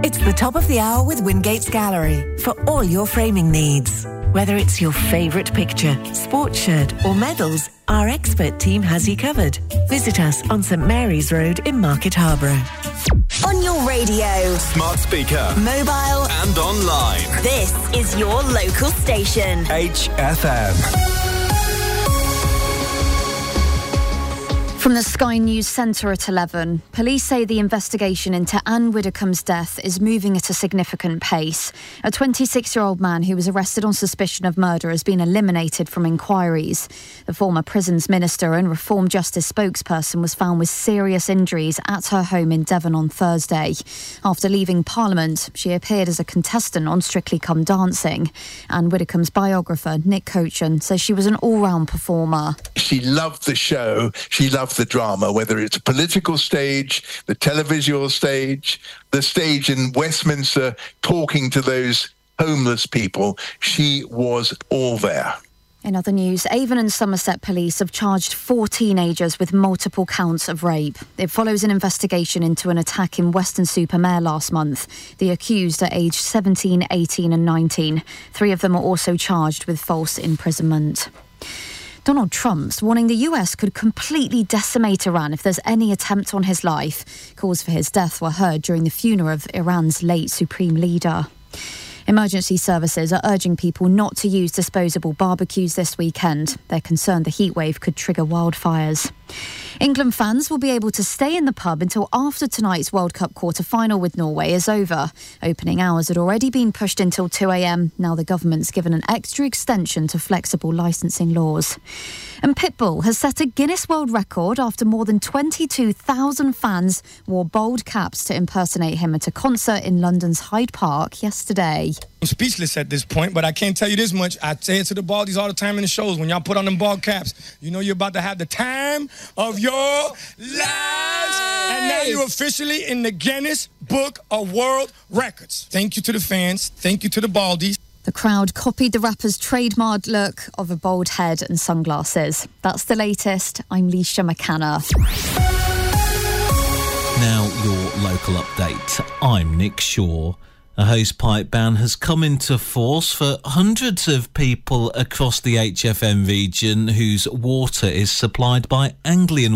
It's the top of the hour with Wingate's Gallery for all your framing needs. Whether it's your favourite picture, sports shirt or medals, our expert team has you covered. Visit us on St Mary's Road in Market Harborough. On your radio, smart speaker, mobile and online. This is your local station. HFM. From the Sky News Centre at 11, police say the investigation into Anne Widdecombe's death is moving at a significant pace. A 26-year-old man who was arrested on suspicion of murder has been eliminated from inquiries. The former prisons minister and Reform Justice spokesperson was found with serious injuries at her home in Devon on Thursday. After leaving Parliament, she appeared as a contestant on Strictly Come Dancing. Anne Widdecombe's biographer, Nick Cochin, says she was an all-round performer. She loved the show. She loved the drama, whether it's a political stage, the televisual stage, the stage in Westminster talking to those homeless people. She was all there. In other news, Avon and Somerset police have charged 4 teenagers with multiple counts of rape. It follows an investigation into an attack in Weston-super-Mare last month. The accused are aged 17, 18 and 19. 3 of them are also charged with false imprisonment. Donald Trump's warning the US could completely decimate Iran if there's any attempt on his life. Calls for his death were heard during the funeral of Iran's late supreme leader. Emergency services are urging people not to use disposable barbecues this weekend. They're concerned the heatwave could trigger wildfires. England fans will be able to stay in the pub until after tonight's World Cup quarter-final with Norway is over. Opening hours had already been pushed until 2 a.m. Now the government's given an extra extension to flexible licensing laws. And Pitbull has set a Guinness World Record after more than 22,000 fans wore bold caps to impersonate him at a concert in London's Hyde Park yesterday. I'm speechless at this point, but I can't tell you this much. I say it to the baldies all the time in the shows. When y'all put on them bald caps, you know you're about to have the time of your lives. And now you're officially in the Guinness Book of World Records. Thank you to the fans. Thank you to the baldies. The crowd copied the rapper's trademark look of a bald head and sunglasses. That's the latest. I'm Leisha McCanna. Now your local update. I'm Nick Shaw. A hosepipe ban has come into force for hundreds of people across the HFM region whose water is supplied by Anglian